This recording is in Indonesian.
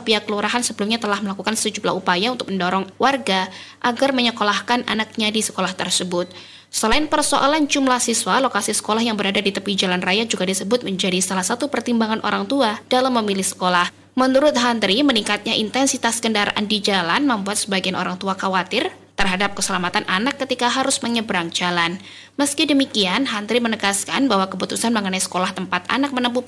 pihak kelurahan sebelumnya telah melakukan sejumlah upaya untuk mendorong warga agar menyekolahkan anaknya di sekolah tersebut. Selain persoalan jumlah siswa, lokasi sekolah yang berada di tepi jalan raya juga disebut menjadi salah satu pertimbangan orang tua dalam memilih sekolah. Menurut Handri, meningkatnya intensitas kendaraan di jalan membuat sebagian orang tua khawatir terhadap keselamatan anak ketika harus menyeberang jalan. Meski demikian, Handri menegaskan bahwa keputusan mengenai sekolah tempat anak menempuh